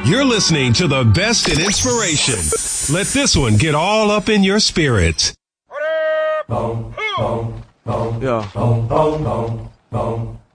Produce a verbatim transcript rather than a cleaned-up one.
You're listening to the best in inspiration. Let this one get all up in your spirit. Yeah.